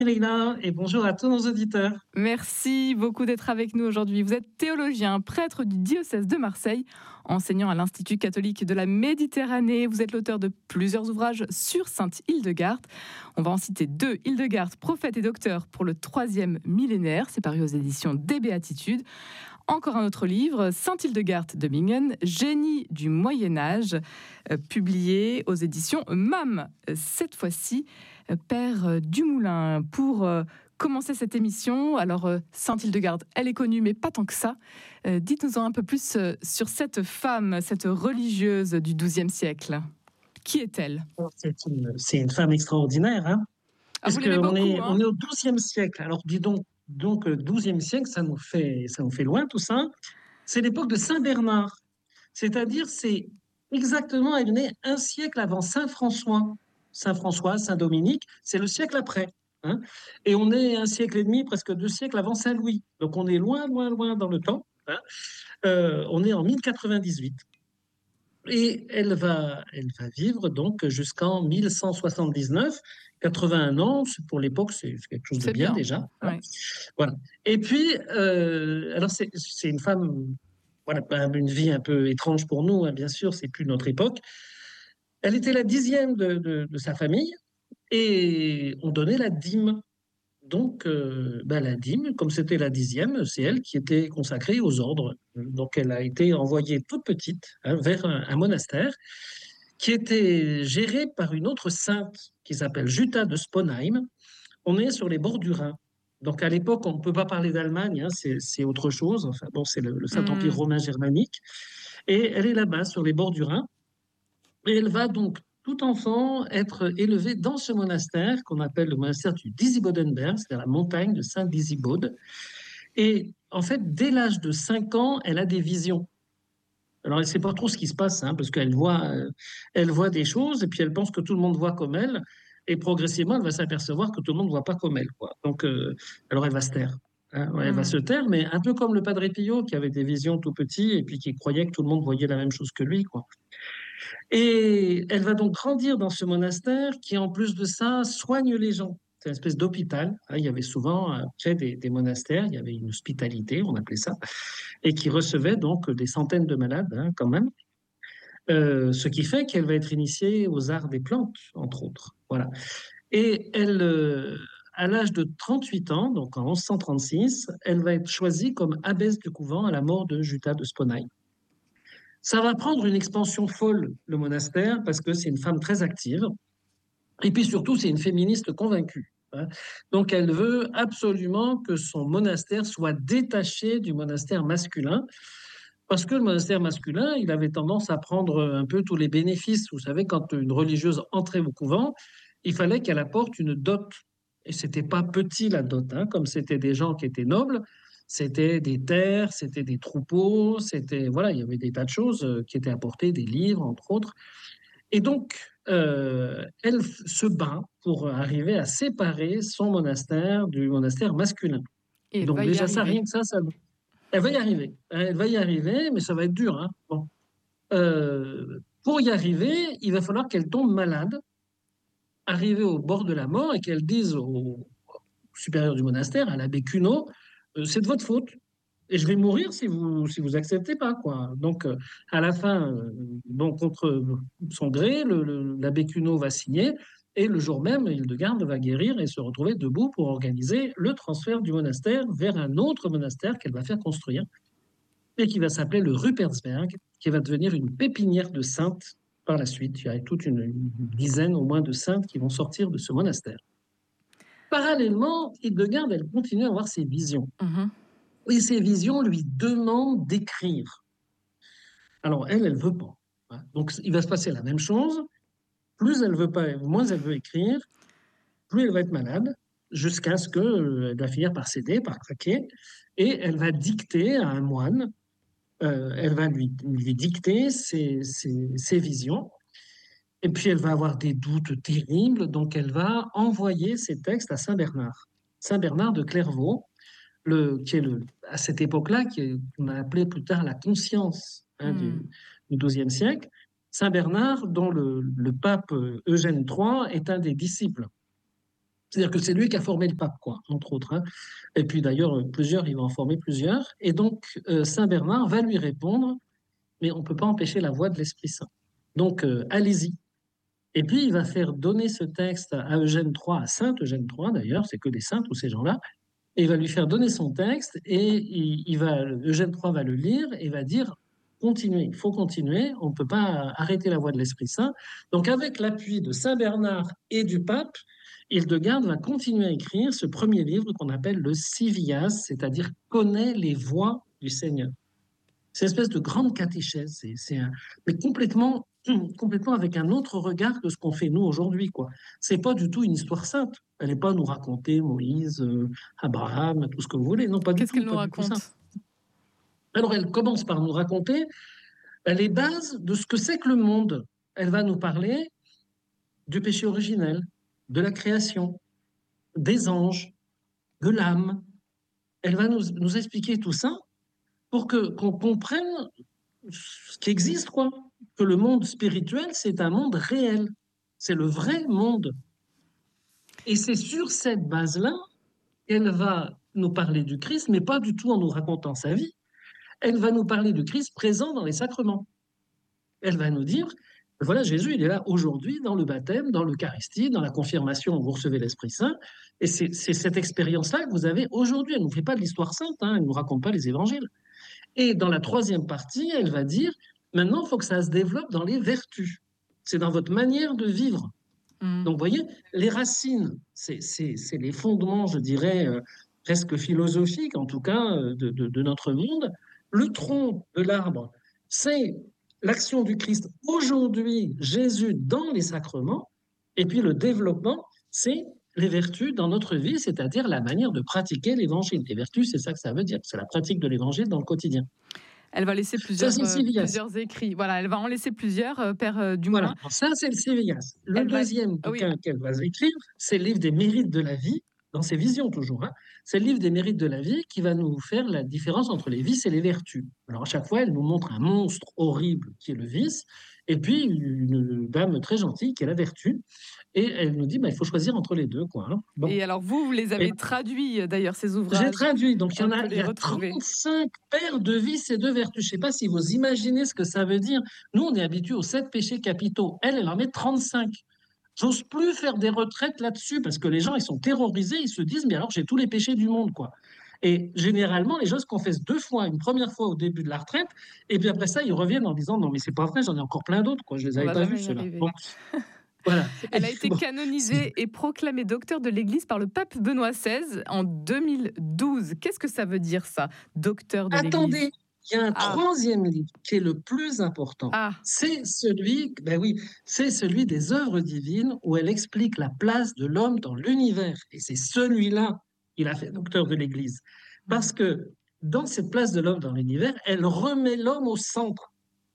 Leïla, et bonjour à tous nos auditeurs. Merci beaucoup d'être avec nous aujourd'hui. Vous êtes théologien, prêtre du diocèse de Marseille, enseignant à l'Institut catholique de la Méditerranée. Vous êtes l'auteur de plusieurs ouvrages sur Sainte Hildegarde. On va en citer deux: Hildegarde, prophète et docteur pour le 3e millénaire. C'est paru aux éditions des Béatitudes. Encore un autre livre, Sainte Hildegarde de Bingen, génie du Moyen-Âge, publié aux éditions MAM. Cette fois-ci, Père Dumoulin, pour commencer cette émission. Alors, Sainte Hildegarde, elle est connue, mais pas tant que ça. Dites-nous-en un peu plus sur cette femme, cette religieuse du XIIe siècle. Qui est-elle? C'est une femme extraordinaire, hein, Ah, vous l'aimez puisqu'on beaucoup, est, hein? on est au XIIe siècle. Alors, dis donc, 12e siècle, ça nous fait loin tout ça. C'est l'époque de Saint Bernard, c'est-à-dire c'est exactement, elle est née un siècle avant Saint François. Saint François, Saint Dominique, c'est le siècle après, hein. Et on est un siècle et demi, presque 2 siècles avant Saint Louis. Donc on est loin, loin, loin dans le temps, hein. On est en 1098. Et elle va vivre donc jusqu'en 1179, 81 ans. Pour l'époque, c'est quelque chose de C'est bien bien. déjà, hein. Ouais. Voilà. Et puis, alors c'est une femme, voilà, une vie un peu étrange pour nous, hein, bien sûr, c'est plus notre époque. Elle était la 10e de sa famille et on donnait la dîme. Donc, la dîme, comme c'était la 10e, c'est elle qui était consacrée aux ordres. Donc, elle a été envoyée toute petite, hein, vers un monastère qui était géré par une autre sainte qui s'appelle Jutta de Sponheim. On est sur les bords du Rhin. Donc, à l'époque, on ne peut pas parler d'Allemagne, hein, c'est autre chose. Enfin, bon, c'est le Saint-Empire Hmm. romain germanique. Et elle est là-bas, sur les bords du Rhin. Et elle va donc, tout enfant, être élevée dans ce monastère qu'on appelle le monastère du Disibodenberg, c'est-à-dire la montagne de Saint-Disibode. Et en fait, dès l'âge de 5 ans, elle a des visions. Alors, elle ne sait pas trop ce qui se passe, hein, parce qu'elle voit des choses et puis elle pense que tout le monde voit comme elle. Et progressivement, elle va s'apercevoir que tout le monde ne voit pas comme elle, quoi. Donc, alors elle va se taire, hein. Ouais, elle va se Hmm. taire, mais un peu comme le Padre Pio qui avait des visions tout petit et puis qui croyait que tout le monde voyait la même chose que lui, quoi. Et elle va donc grandir dans ce monastère qui, en plus de ça, soigne les gens. C'est une espèce d'hôpital, hein. Il y avait souvent, près des monastères, il y avait une hospitalité, on appelait ça, et qui recevait donc des centaines de malades, hein, quand même. Ce qui fait qu'elle va être initiée aux arts des plantes, entre autres. Voilà. Et elle, à l'âge de 38 ans, donc en 1136, elle va être choisie comme abbesse du couvent à la mort de Jutta de Sponheim. Ça va prendre une expansion folle, le monastère, parce que c'est une femme très active. Et puis surtout, c'est une féministe convaincue, hein. Donc, elle veut absolument que son monastère soit détaché du monastère masculin, parce que le monastère masculin, il avait tendance à prendre un peu tous les bénéfices. Vous savez, quand une religieuse entrait au couvent, il fallait qu'elle apporte une dot. Et c'était pas petit la dot, hein, comme c'était des gens qui étaient nobles, c'était des terres, c'était des troupeaux, c'était voilà, il y avait des tas de choses qui étaient apportées, des livres entre autres. Et donc, elle se bat pour arriver à séparer son monastère du monastère masculin. Et Et elle donc va y déjà ça, arriver. rien que ça, elle va y arriver. Elle va y arriver, mais ça va être dur, hein. Bon. Pour y arriver, il va falloir qu'elle tombe malade, arrivée au bord de la mort, et qu'elle dise au supérieur du monastère, à l'abbé Cuneau, c'est de votre faute. Et je vais mourir si vous acceptez pas, quoi. Donc, à la fin, bon, contre son gré, l'abbé Cuneau va signer, et le jour même, Hildegarde va guérir et se retrouver debout pour organiser le transfert du monastère vers un autre monastère qu'elle va faire construire et qui va s'appeler le Rupertsberg, qui va devenir une pépinière de saintes par la suite. Il y a toute une dizaine au moins de saintes qui vont sortir de ce monastère. Parallèlement, Hildegarde, elle continue à avoir ses visions. Mhm. Et ces visions lui demandent d'écrire. Alors, elle veut pas, hein. Donc, il va se passer la même chose. Plus elle veut pas, moins elle veut écrire, plus elle va être malade, jusqu'à ce qu'elle va finir par céder, par craquer, et elle va dicter à un moine. Elle va lui dicter ses visions. Et puis, elle va avoir des doutes terribles. Donc, elle va envoyer ses textes à Saint Bernard. Saint Bernard de Clairvaux, qui est à cette époque-là, qu'on a appelé plus tard la conscience, hein, Hmm. du XIIe siècle. Saint Bernard, dont le pape Eugène III est un des disciples. C'est-à-dire que c'est lui qui a formé le pape, quoi, entre autres, hein. Et puis d'ailleurs, plusieurs, il va en former plusieurs. Et donc, Saint Bernard va lui répondre, mais on ne peut pas empêcher la voix de l'Esprit Saint. Donc, allez-y. Et puis, il va faire donner ce texte à Eugène III, à Saint Eugène III d'ailleurs, c'est que des saints, tous ces gens-là, et il va lui faire donner son texte, et Eugène III va le lire et va dire, continuez, il faut continuer, on ne peut pas arrêter la voix de l'Esprit Saint. Donc, avec l'appui de Saint Bernard et du pape, Hildegarde va continuer à écrire ce premier livre qu'on appelle le Civias, c'est-à-dire connaît les voies du Seigneur. C'est une espèce de grande catéchèse, mais complètement avec un autre regard que ce qu'on fait nous aujourd'hui, quoi. C'est pas du tout une histoire sainte. Elle n'est pas à nous raconter Moïse, Abraham, tout ce que vous voulez. Non, pas du Qu'est-ce qu'elle tout, nous pas du tout ça. raconte? Alors elle commence par nous raconter les bases de ce que c'est que le monde. Elle va nous parler du péché originel, de la création, des anges, de l'âme. Elle va nous expliquer tout ça pour qu'on comprenne ce qui existe, quoi. Que le monde spirituel, c'est un monde réel. C'est le vrai monde. Et c'est sur cette base-là qu'elle va nous parler du Christ, mais pas du tout en nous racontant sa vie. Elle va nous parler du Christ présent dans les sacrements. Elle va nous dire, voilà, Jésus, il est là aujourd'hui dans le baptême, dans l'Eucharistie, dans la confirmation où vous recevez l'Esprit Saint. Et c'est cette expérience-là que vous avez aujourd'hui. Elle ne nous fait pas de l'histoire sainte, hein, elle ne nous raconte pas les évangiles. Et dans la troisième partie, elle va dire, maintenant, il faut que ça se développe dans les vertus. C'est dans votre manière de vivre. Donc, vous voyez, les racines, c'est les fondements, je dirais, presque philosophiques, en tout cas, de notre monde. Le tronc de l'arbre, c'est l'action du Christ aujourd'hui, Jésus dans les sacrements. Et puis le développement, c'est les vertus dans notre vie, c'est-à-dire la manière de pratiquer l'évangile. Les vertus, c'est ça que ça veut dire, c'est la pratique de l'évangile dans le quotidien. Elle va laisser Ça, c'est le Civias. plusieurs écrits. Voilà, elle va en laisser plusieurs, Père Voilà, Dumoulin. alors ça, c'est le Civias. Le Elle va... deuxième Ah oui, bouquin qu'elle va écrire, c'est le livre des mérites de la vie, dans ses visions toujours, hein. C'est le livre des mérites de la vie qui va nous faire la différence entre les vices et les vertus. Alors à chaque fois, elle nous montre un monstre horrible qui est le vice, et puis une dame très gentille qui est la vertu, et elle nous dit, bah, il faut choisir entre les deux, quoi, hein. Bon. et alors vous les Et avez traduits d'ailleurs, ces j'ai ouvrages. traduit, donc On peut il les y a retrouver. 35 paires de vices et de vertus. Je ne sais pas si vous imaginez ce que ça veut dire. Nous, on est habitués aux 7 péchés capitaux. Elle en met 35. J'ose plus faire des retraites là-dessus parce que les gens, ils sont terrorisés, ils se disent, mais alors j'ai tous les péchés du monde, quoi. Et généralement, les gens se confessent 2 fois, une première fois au début de la retraite, et puis après ça, ils reviennent en disant, non, mais c'est pas vrai, j'en ai encore plein d'autres, quoi. Je les On avais va pas vus, jamais y ceux-là. arriver. Bon, voilà. Elle a été Bon, canonisée et proclamée docteur de l'Église par le pape Benoît XVI en 2012. Qu'est-ce que ça veut dire ça, docteur de l'Église? attendez, il y a un Ah, troisième livre qui est le plus important. ah, C'est celui, ben oui, c'est celui des œuvres divines où elle explique la place de l'homme dans l'univers. Et c'est celui-là qu'il a fait docteur de l'Église. Parce que dans cette place de l'homme dans l'univers, elle remet l'homme au centre.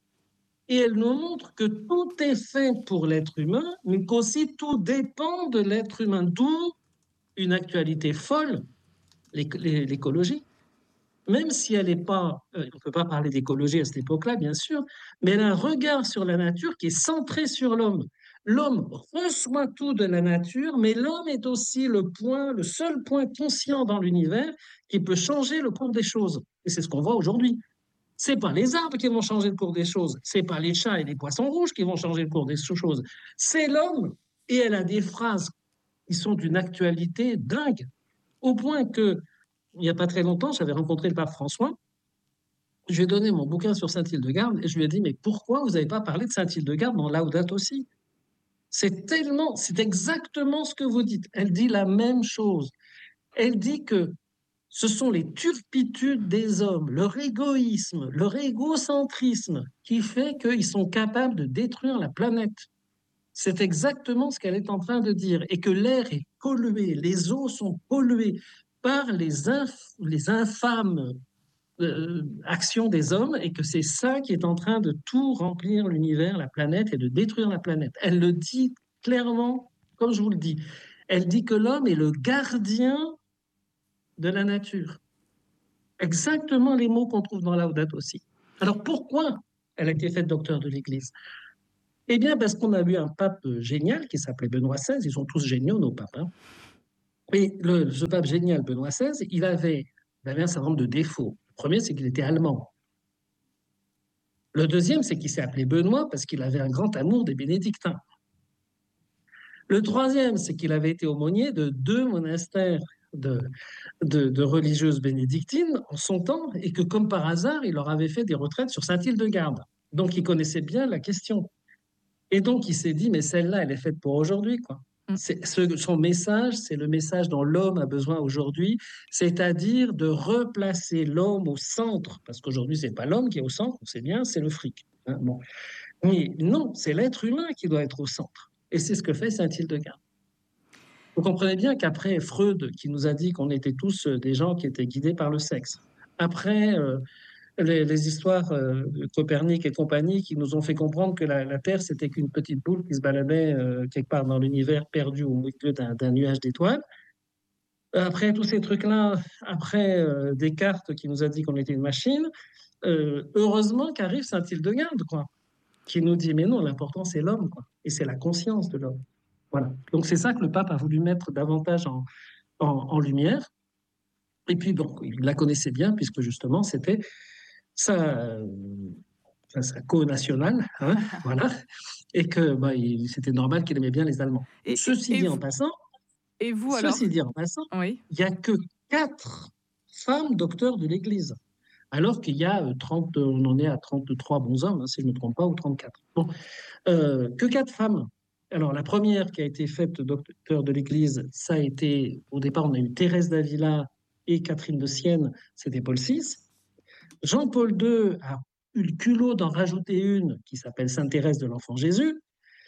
Et elle nous montre que tout est fait pour l'être humain, mais qu'aussi tout dépend de l'être humain. D'où une actualité folle, l'écologie. Même si elle n'est pas, on ne peut pas parler d'écologie à cette époque-là, bien sûr, mais elle a un regard sur la nature qui est centré sur l'homme. L'homme reçoit tout de la nature, mais l'homme est aussi le seul point conscient dans l'univers qui peut changer le cours des choses. Et c'est ce qu'on voit aujourd'hui. C'est pas les arbres qui vont changer le cours des choses, c'est pas les chats et les poissons rouges qui vont changer le cours des choses, c'est l'homme. Et elle a des phrases qui sont d'une actualité dingue, au point que il n'y a pas très longtemps, j'avais rencontré le pape François. Je lui ai donné mon bouquin sur Saint-Hildegarde et je lui ai dit, mais pourquoi vous n'avez pas parlé de Saint-Hildegarde dans Laudato aussi? C'est exactement ce que vous dites. Elle dit la même chose. Elle dit que ce sont les turpitudes des hommes, leur égoïsme, leur égocentrisme qui fait qu'ils sont capables de détruire la planète. C'est exactement ce qu'elle est en train de dire. Et que l'air est pollué, les eaux sont polluées par les infâmes actions des hommes et que c'est ça qui est en train de tout remplir l'univers, la planète et de détruire la planète. Elle le dit clairement, comme je vous le dis. Elle dit que l'homme est le gardien de la nature. Exactement les mots qu'on trouve dans Laudato aussi. Alors pourquoi elle a été faite docteur de l'Église? Eh bien, parce qu'on a eu un pape génial qui s'appelait Benoît XVI. Ils sont tous géniaux, nos papes, hein. Et ce pape génial, Benoît XVI, il avait un certain nombre de défauts. Le premier, c'est qu'il était allemand. Le deuxième, c'est qu'il s'est appelé Benoît parce qu'il avait un grand amour des bénédictins. Le troisième, c'est qu'il avait été aumônier de deux monastères de, de religieuses bénédictines en son temps et que, comme par hasard, il leur avait fait des retraites sur Saint-Hildegarde. Donc, il connaissait bien la question. Et donc, il s'est dit, mais celle-là, elle est faite pour aujourd'hui, quoi. Mm. Son message, c'est le message dont l'homme a besoin aujourd'hui, c'est-à-dire de replacer l'homme au centre, parce qu'aujourd'hui, c'est pas l'homme qui est au centre, on sait bien, c'est le fric. Hein, bon. Mais non, c'est l'être humain qui doit être au centre. Et c'est ce que fait Saint-Hildegarde. Vous comprenez bien qu'après Freud, qui nous a dit qu'on était tous des gens qui étaient guidés par le sexe, après les histoires de Copernic et compagnie qui nous ont fait comprendre que la Terre, c'était qu'une petite boule qui se baladait quelque part dans l'univers perdu au milieu d'un nuage d'étoiles. Après tous ces trucs-là, après Descartes qui nous a dit qu'on était une machine, heureusement qu'arrive Saint-Hildegarde, quoi, qui nous dit, mais non, l'important, c'est l'homme, quoi, et c'est la conscience de l'homme. Voilà. Donc c'est ça que le pape a voulu mettre davantage en lumière. Et puis, bon, il la connaissait bien, puisque justement, c'était sa, sa co-nationale, hein, voilà, et que bah, c'était normal qu'il aimait bien les Allemands. Et, et, Ceci et dit en vous, passant, et vous alors? ceci dit en passant, Oui. il n'y a que 4 femmes docteurs de l'Église, alors qu'il y a 30, on en est à 33 bons hommes, hein, si je ne me trompe pas, ou 34. Bon, que 4 femmes. Alors, la première qui a été faite docteur de l'Église, ça a été, au départ, on a eu Thérèse d'Avila et Catherine de Sienne, c'était Paul VI. Jean-Paul II a eu le culot d'en rajouter une qui s'appelle Sainte Thérèse de l'Enfant Jésus.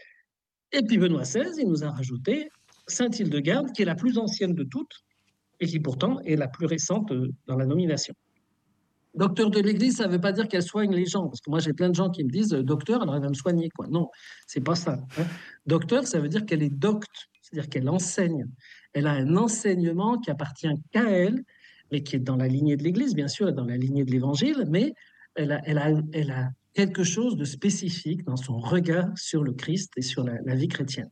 Et puis Benoît XVI, il nous a rajouté Sainte Hildegarde, qui est la plus ancienne de toutes et qui pourtant est la plus récente dans la nomination. Docteur de l'Église, ça ne veut pas dire qu'elle soigne les gens, parce que moi j'ai plein de gens qui me disent docteur, alors elle va me soigner, quoi. Non, c'est pas ça. Hein. Docteur, ça veut dire qu'elle est docte, c'est-à-dire qu'elle enseigne. Elle a un enseignement qui appartient qu'à elle, mais qui est dans la lignée de l'Église, bien sûr, dans la lignée de l'Évangile, mais elle a quelque chose de spécifique dans son regard sur le Christ et sur la vie chrétienne.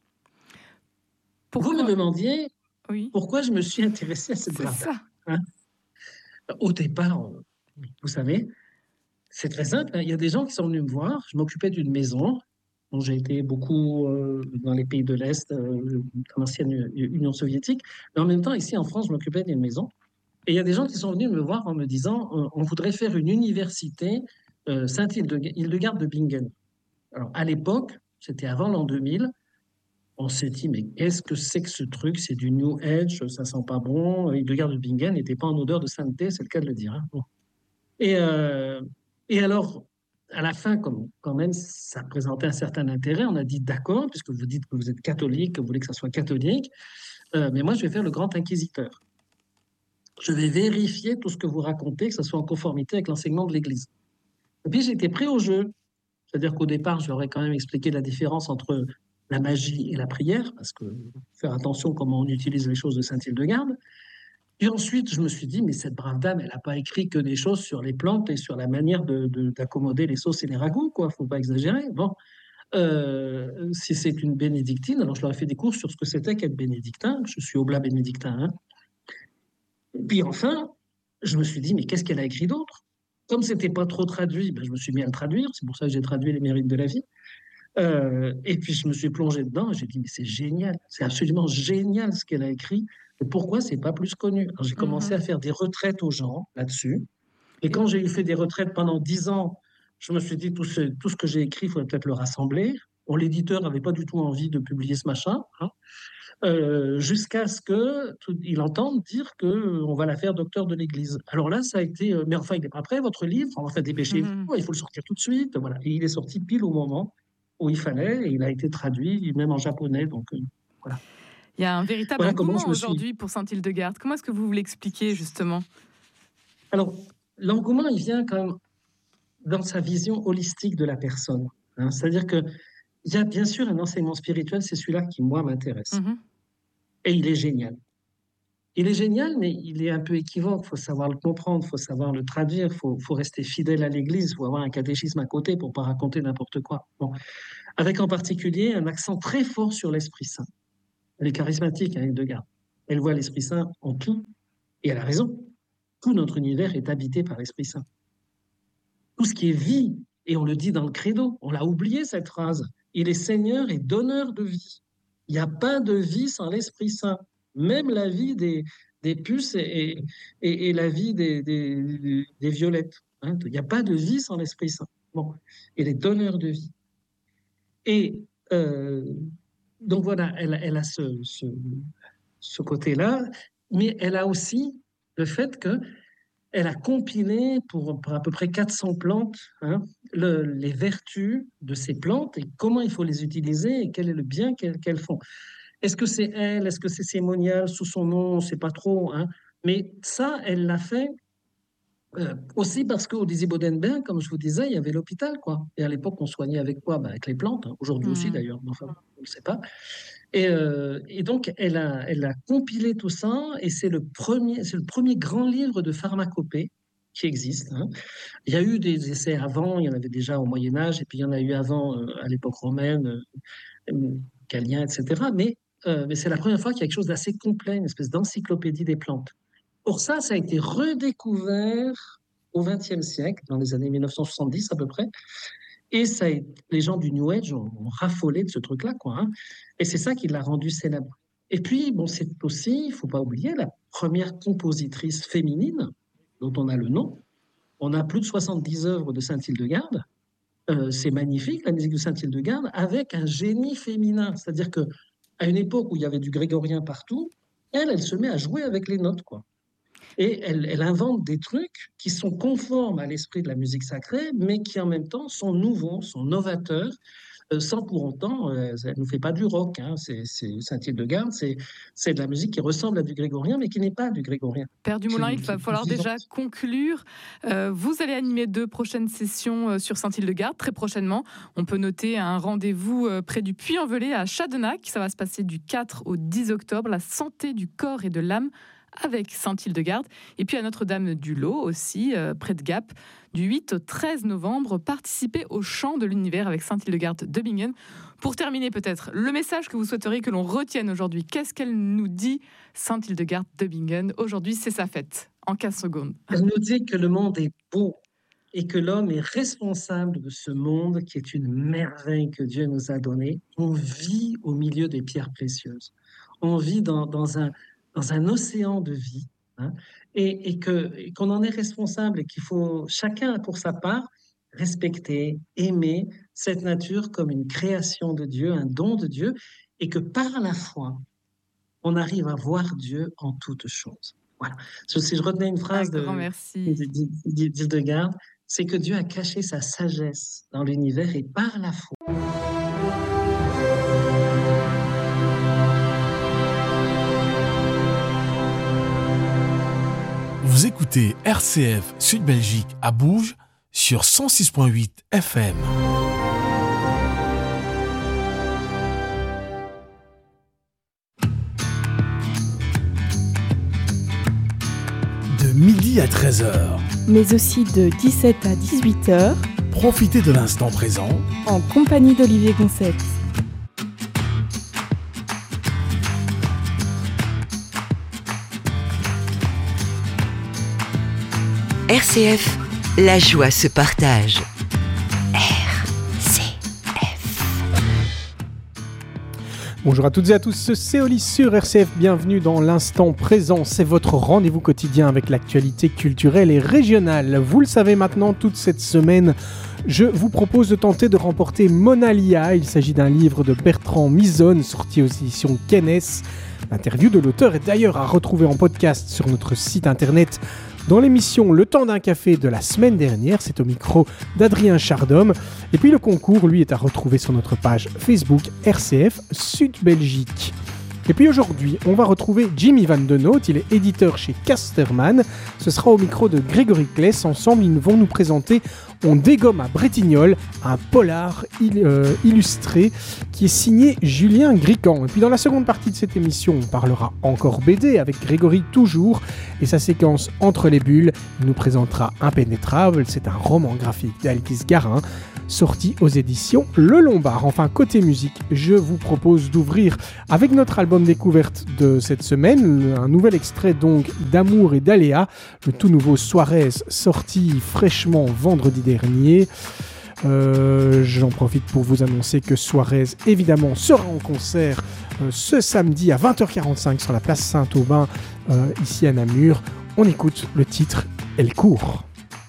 Vous me Pourquoi? demandiez Oui. pourquoi je me suis intéressé à cette C'est brave dame. ça. Hein. Au départ, vous savez, c'est très simple. Hein. Il y a des gens qui sont venus me voir. Je m'occupais d'une maison. Bon, j'ai été beaucoup dans les pays de l'Est, dans l'ancienne Union soviétique. Mais en même temps, ici en France, je m'occupais d'une maison. Et il y a des gens qui sont venus me voir en me disant on voudrait faire une université Saint-Hildegarde de Bingen. Alors, à l'époque, c'était avant l'an 2000. On s'est dit, mais qu'est-ce que c'est que ce truc? C'est du New Age, ça sent pas bon. Hildegarde de Bingen n'était pas en odeur de sainteté, c'est le cas de le dire. Hein. Bon. Et, euh, et alors, à la fin, comme quand même, ça présentait un certain intérêt, on a dit d'accord, puisque vous dites que vous êtes catholique, que vous voulez que ça soit catholique, mais moi, je vais faire le grand inquisiteur. Je vais vérifier tout ce que vous racontez, que ça soit en conformité avec l'enseignement de l'Église. Et puis, j'ai été pris au jeu. C'est-à-dire qu'au départ, je leur ai quand même expliqué la différence entre la magie et la prière, parce que faire attention comment on utilise les choses de Saint-Hildegarde. Et ensuite, je me suis dit, mais cette brave dame, elle n'a pas écrit que des choses sur les plantes et sur la manière d'accommoder les sauces et les ragoûts, quoi. Faut pas exagérer. Bon, si c'est une bénédictine, alors je leur ai fait des cours sur ce que c'était qu'être bénédictin. Je suis oblat bénédictin. Hein. Et puis enfin, je me suis dit, mais qu'est-ce qu'elle a écrit d'autre? Comme c'était pas trop traduit, ben, je me suis mis à le traduire. C'est pour ça que j'ai traduit Les Mérites de la vie. Et puis je me suis plongé dedans et j'ai dit, mais c'est génial, c'est absolument génial ce qu'elle a écrit. Et pourquoi c'est pas plus connu? Alors j'ai commencé Mhm. à faire des retraites aux gens là-dessus. Et Et- quand j'ai eu fait des retraites pendant 10 ans, je me suis dit, tout ce que j'ai écrit, il faudrait peut-être le rassembler. Bon, l'éditeur n'avait pas du tout envie de publier ce machin, hein, jusqu'à ce qu'il entende dire qu'on va la faire docteur de l'Église. Alors là, ça a été, mais enfin, il n'est pas prêt, votre livre, enfin, Mhm. dépêchez-vous, il faut le sortir tout de suite. Voilà. Et il est sorti pile au moment où il fallait, et il a été traduit, même en japonais. Donc, voilà. Il y a un véritable Voilà comment je engouement me suis. aujourd'hui pour Saint-Hildegarde. Comment est-ce que vous l'expliquez justement? Alors, l'engouement, il vient quand même dans sa vision holistique de la personne. Hein. C'est-à-dire qu'il y a bien sûr un enseignement spirituel, c'est celui-là qui, moi, m'intéresse. Mhm. Et il est génial. Il est génial, mais il est un peu équivoque. Il faut savoir le comprendre, il faut savoir le traduire, faut rester fidèle à l'Église, il faut avoir un catéchisme à côté pour ne pas raconter n'importe quoi. Bon. Avec en particulier un accent très fort sur l'Esprit Saint. Elle est charismatique, hein, Hildegarde. elle voit l'Esprit Saint en tout, et elle a raison. Tout notre univers est habité par l'Esprit Saint. Tout ce qui est vie, et on le dit dans le credo, on l'a oublié cette phrase, il est Seigneur et donneur de vie. Il n'y a pas de vie sans l'Esprit Saint. Même la vie des puces et la vie des violettes. Hein. Il n'y a pas de vie sans l'Esprit Saint. Bon, il est donneur de vie. Et donc voilà, elle a ce côté-là, mais elle a aussi le fait qu'elle a compilé pour à peu près 400 plantes les vertus de ces plantes et comment il faut les utiliser et quel est le bien qu'elles font. Est-ce que c'est elle, est-ce que c'est Sémonial sous son nom, on ne sait pas trop, hein, mais ça, elle l'a fait aussi parce qu'au Désir-Bodenberg, comme je vous disais, il y avait l'hôpital, quoi. Et à l'époque, on soignait avec quoi? Avec les plantes, hein. Aujourd'hui aussi d'ailleurs, mais enfin, on ne sait pas. Et donc, elle a compilé tout ça, et c'est le premier grand livre de pharmacopée qui existe. Hein. Il y a eu des essais avant, il y en avait déjà au Moyen-Âge, et puis il y en a eu avant à l'époque romaine, Galien, etc. Mais c'est la première fois qu'il y a quelque chose d'assez complet, une espèce d'encyclopédie des plantes. Or ça a été redécouvert au XXe siècle, dans les années 1970 à peu près, et les gens du New Age ont raffolé de ce truc-là, quoi. Hein. Et c'est ça qui l'a rendu célèbre. Et puis, bon, c'est aussi, il ne faut pas oublier, la première compositrice féminine dont on a le nom. On a plus de 70 œuvres de Sainte-Hildegarde. C'est magnifique, la musique de Sainte-Hildegarde, avec un génie féminin. C'est-à-dire qu'à une époque où il y avait du grégorien partout, elle se met à jouer avec les notes, quoi. Et elle invente des trucs qui sont conformes à l'esprit de la musique sacrée, mais qui en même temps sont nouveaux, sont novateurs, sans pour autant, elle ne nous fait pas du rock. Hein. Sainte-Hildegarde, c'est de la musique qui ressemble à du grégorien, mais qui n'est pas du grégorien. Père Dumoulin, il va falloir déjà conclure. Vous allez animer 2 prochaines sessions sur Sainte-Hildegarde, très prochainement. On peut noter un rendez-vous près du Puy-en-Velay à Chadenac. Ça va se passer du 4 au 10 octobre. La santé du corps et de l'âme avec Sainte-Hildegarde. Et puis à Notre-Dame-du-Lot aussi, près de Gap, du 8 au 13 novembre, participez au Chant de l'Univers avec Sainte-Hildegarde de Bingen. Pour terminer peut-être, le message que vous souhaiteriez que l'on retienne aujourd'hui, qu'est-ce qu'elle nous dit, Sainte-Hildegarde de Bingen? Aujourd'hui, c'est sa fête, en 15 secondes. Elle nous dit que le monde est beau et que l'homme est responsable de ce monde qui est une merveille que Dieu nous a donnée. On vit au milieu des pierres précieuses. On vit dans un océan de vie, hein, et qu'on en est responsable et qu'il faut chacun pour sa part respecter, aimer cette nature comme une création de Dieu, un don de Dieu, et que par la foi, on arrive à voir Dieu en toutes choses. Voilà. Si je retenais une phrase d'Hildegarde, c'est que Dieu a caché sa sagesse dans l'univers et par la foi. Vous écoutez RCF Sud Belgique à Bourges sur 106.8 FM. De midi à 13h. Mais aussi de 17 à 18h. Profitez de l'instant présent. En compagnie d'Olivier Goncept. RCF, la joie se partage. RCF. Bonjour à toutes et à tous, c'est Oli sur RCF, bienvenue dans l'instant présent. C'est votre rendez-vous quotidien avec l'actualité culturelle et régionale. Vous le savez maintenant, toute cette semaine, je vous propose de tenter de remporter Monalia. Il s'agit d'un livre de Bertrand Misonne, sorti aux éditions Kennes. L'interview de l'auteur est d'ailleurs à retrouver en podcast sur notre site internet. Dans l'émission Le Temps d'un café de la semaine dernière, c'est au micro d'Adrien Chardhomme. Et puis le concours, lui, est à retrouver sur notre page Facebook RCF Sud Belgique. Et puis aujourd'hui, on va retrouver Jimmy Van Den Noot, il est éditeur chez Casterman. Ce sera au micro de Grégory Kless. Ensemble, ils vont nous présenter on dégomme à Bretignolles un polar illustré qui est signé Julien Gricand. Et puis dans la seconde partie de cette émission, on parlera encore BD avec Grégory Toujours et sa séquence Entre les bulles. Il nous présentera Impénétrable, c'est un roman graphique d'Alice Garin, sorti aux éditions Le Lombard. Enfin, côté musique, je vous propose d'ouvrir avec notre album découverte de cette semaine, un nouvel extrait donc d'Amour et d'Aléa, le tout nouveau Suarez sorti fraîchement vendredi dernier. J'en profite pour vous annoncer que Suarez, évidemment, sera en concert ce samedi à 20h45 sur la place Saint-Aubin, ici à Namur. On écoute le titre « Elle court ».